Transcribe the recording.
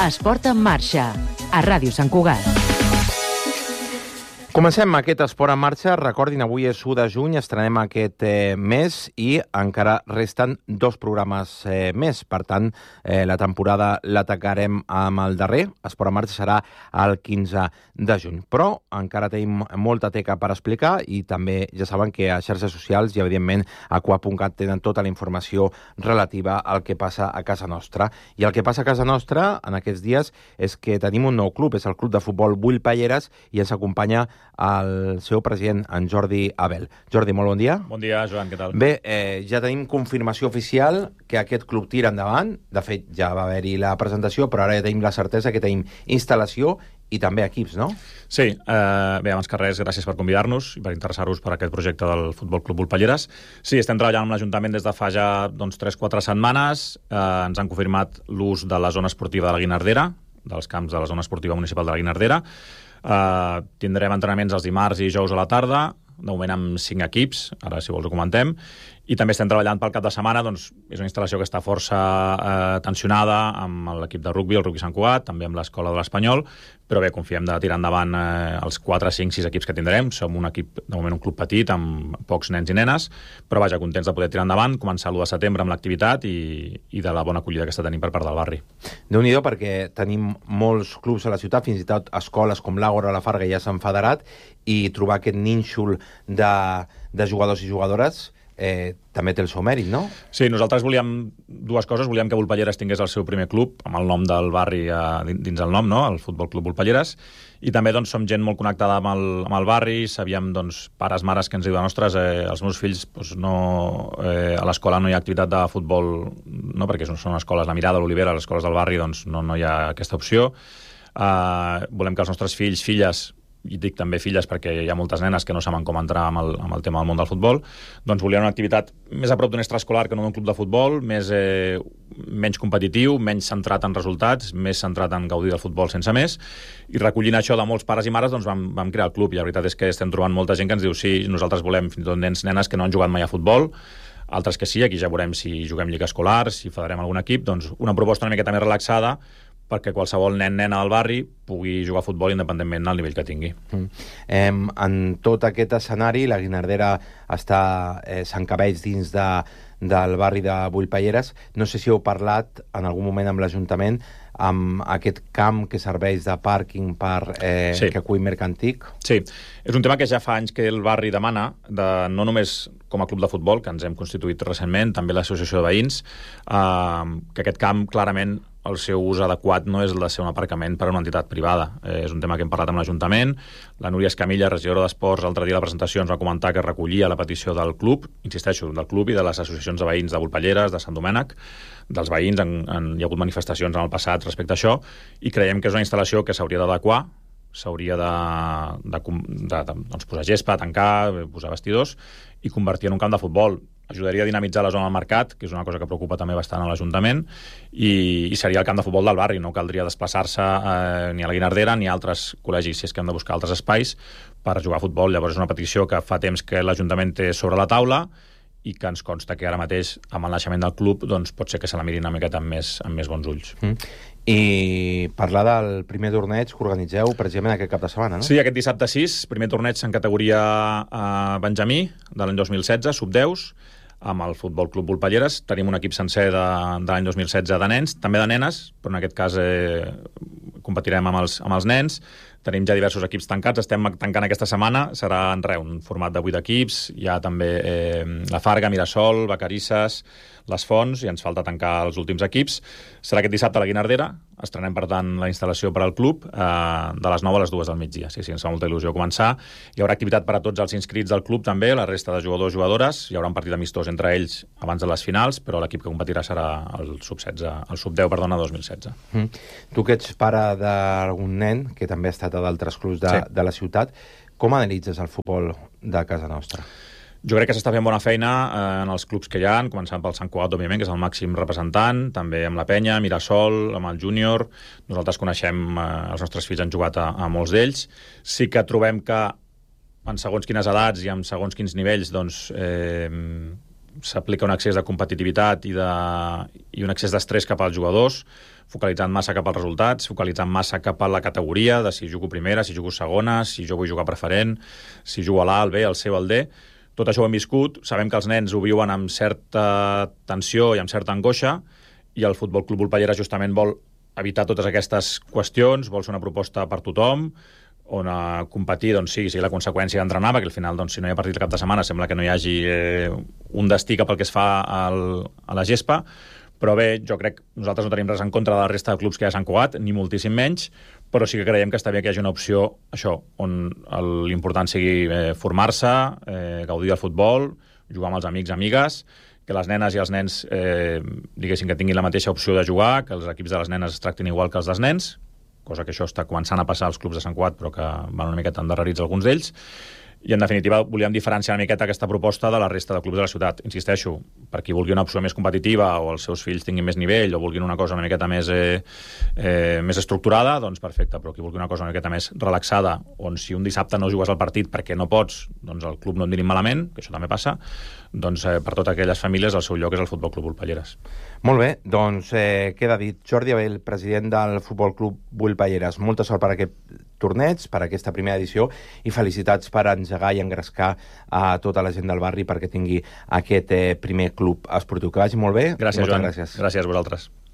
Esport en marxa, a Ràdio Sant Cugat. Comencem aquest Esport en marxa. Recordin, avui és 1 de juny, estrenem aquest mes i encara resten 2 programes més. Per tant, la temporada l'atacarem amb el darrer. Esport en marxa serà el 15 de juny. Però encara tenim molta teca per explicar i també ja saben que a xarxes socials i, evidentment, a CUA.cat tenen tota la informació relativa al que passa a casa nostra. I el que passa a casa nostra en aquests dies és que tenim un nou club, és el Club de Futbol Bull Palleres, i ens acompanya el seu president, en Jordi Abel. Jordi, molt bon dia. Bon dia, Joan, què tal? Bé, ja tenim confirmació oficial que aquest club tira endavant. De fet, ja va haver-hi la presentació, però ara ja tenim la certesa que tenim instal·lació i també equips, no? Sí, bé, abans que res, gràcies per convidar-nos i per interessar-vos per aquest projecte del Futbol Club Bull Palleres. Sí, estem treballant amb l'Ajuntament des de fa ja 3-4 setmanes. Ens han confirmat l'ús de la zona esportiva de la Guinardera, dels camps de la zona esportiva municipal de la Guinardera. Tindrem entrenaments els dimarts i dijous a la tarda, de moment amb 5 equips, ara si vols ho comentem, i també estem treballant pel cap de setmana. Doncs és una instal·lació que està força tensionada amb l'equip de rugby, el Rugby Sant Cugat, també amb l'escola de l'Espanyol, però bé, confiem de tirar endavant els 4, 5, 6 equips que tindrem. Som un equip, de moment un club petit, amb pocs nens i nenes, però vaja, contents de poder tirar endavant, començar l'1 de setembre amb l'activitat i de la bona acollida que està tenint per part del barri. Déu-n'hi-do, perquè tenim molts clubs a la ciutat, fins i tot escoles com l'Àgora o la Farga ja s'han federat, i trobar aquest nínxol de jugadors i jugadores també té el seu mèrit, no? Sí, nosaltres volíem 2 coses. Volíem que Bull Palleres tingués el seu primer club, amb el nom del barri dins el nom, no? El Futbol Club Bull Palleres. I també doncs, som gent molt connectada amb el barri. Sabíem, doncs, pares, mares que ens diuen: ostres, els meus fills doncs, a l'escola no hi ha activitat de futbol, no? Perquè són escoles, la Mirada, l'Olivera, les escoles del barri, doncs no hi ha aquesta opció. Volem que els nostres fills, filles, i dic també filles perquè hi ha moltes nenes que no saben com entrar amb el tema del món del futbol, doncs volien una activitat més a prop d'un extraescolar que no d'un club de futbol, menys competitiu, menys centrat en resultats, més centrat en gaudir del futbol sense més, i recollint això de molts pares i mares doncs vam crear el club. I la veritat és que estem trobant molta gent que ens diu: sí, nosaltres volem, fins i tot nens, nenes que no han jugat mai a futbol, altres que sí, aquí ja veurem si juguem lliga escolar, si federem algun equip. Doncs una proposta una miqueta més relaxada, perquè qualsevol nen, nena del barri pugui jugar a futbol independentment del nivell que tingui. En tot aquest escenari, la Guinardera s'encabeix dins del barri de Bull Palleres. No sé si heu parlat en algun moment amb l'Ajuntament amb aquest camp que serveix de pàrquing sí, que acull Mercantic. Sí, és un tema que ja fa anys que el barri demana, no només com a club de futbol, que ens hem constituït recentment, també l'associació de veïns, que aquest camp clarament el seu ús adequat no és el de ser un aparcament per a una entitat privada. És un tema que hem parlat amb l'Ajuntament. La Núria Escamilla, regidora d'Esports, l'altre dia a la presentació ens va comentar que recollia la petició del club, insisteixo, del club i de les associacions de veïns de Bull Palleres, de Sant Domènec, dels veïns. Hi ha hagut manifestacions en el passat respecte a això, i creiem que és una instal·lació que s'hauria d'adequar, s'hauria de posar gespa, tancar, posar vestidors i convertir en un camp de futbol. Ajudaria a dinamitzar la zona del mercat, que és una cosa que preocupa també bastant a l'Ajuntament, i seria el camp de futbol del barri. No caldria desplaçar-se ni a la Guinardera ni a altres col·legis, si és que hem de buscar altres espais per jugar a futbol. Llavors és una petició que fa temps que l'Ajuntament té sobre la taula i que ens consta que ara mateix, amb el naixement del club, doncs pot ser que se la mirin una miqueta amb més bons ulls. I parlar del primer torneig que organitzeu precisament aquest cap de setmana, no? Sí, aquest dissabte 6, primer torneig en categoria Benjamí de l'any 2016, sub-10, amb el Futbol Club Bull Palleres. Tenim un equip sencer de l'any 2016 de nens, també de nenes, però en aquest cas competirem amb els nens. Tenim ja diversos equips tancats, estem tancant aquesta setmana, serà un format de 8 equips, hi ha també la Farga, Mirasol, Vacarisses, les Fonts, i ens falta tancar els últims equips. Serà aquest dissabte a la Guinardera, estrenem per tant la instal·lació per al club, de les 9 a les 2 del migdia. Sí, ens fa molta il·lusió començar. Hi haurà activitat per a tots els inscrits del club també, la resta de jugadors i jugadores. Hi haurà un partit amistós entre ells abans de les finals, però l'equip que competirà serà el sub-10, 2016. Tu que ets pare d'algun nen, que també ha estat a d'altres clubs de la ciutat, com analitzes el futbol de casa nostra? Jo crec que s'està fent bona feina en els clubs que hi ha, començant pel Sant Cugat, òbviament, que és el màxim representant, també amb la Penya, Mirasol, amb el Júnior. Nosaltres coneixem, els nostres fills han jugat a molts d'ells. Sí que trobem que en segons quines edats i en segons quins nivells doncs, s'aplica un excés de competitivitat i un excés d'estrès cap als jugadors, focalitzant massa cap als resultats, focalitzant massa cap a la categoria de si jugo primera, si jugo segona, si jo vull jugar preferent, si jugo a l'A, al B, al C o al D. Tot això ho hem viscut, sabem que els nens ho viuen amb certa tensió i amb certa angoixa, i el Futbol Club Volpelleres justament vol evitar totes aquestes qüestions, vol ser una proposta per tothom, on competir sigui la conseqüència d'entrenar, perquè al final, si no hi ha partit el cap de setmana, sembla que no hi hagi un destí cap al que es fa a la gespa, però bé, jo crec que nosaltres no tenim res en contra de la resta de clubs que hi ha a Sant Cugat, ni moltíssim menys, però sí que creiem que està bé que hi hagi una opció, això, on l'important sigui formar-se, gaudir del futbol, jugar amb els amics, amigues, que les nenes i els nens diguéssim que tinguin la mateixa opció de jugar, que els equips de les nenes es tractin igual que els dels nens, cosa que això està començant a passar als clubs de Sant Cugat, però que van una miqueta endarrerits alguns d'ells. I, en definitiva, volíem diferenciar una miqueta aquesta proposta de la resta de clubs de la ciutat. Insisteixo, per qui vulgui una opció més competitiva o els seus fills tinguin més nivell o vulguin una cosa una miqueta més estructurada, doncs perfecte, però qui vulgui una cosa una miqueta més relaxada, on si un dissabte no jugues al partit perquè no pots, doncs el club no et mirin malament, que això també passa, doncs per totes aquelles famílies el seu lloc és el Futbol Club Volpelleres. Molt bé, doncs queda dit. Jordi Abell, president del Futbol Club Volpelleres, molta sort per aquest torneig, per aquesta primera edició, i felicitats per engegar i engrescar a tota la gent del barri perquè tingui aquest primer club esportiu. Que vagi molt bé. Gràcies, Joan. Gràcies. Gràcies a vosaltres.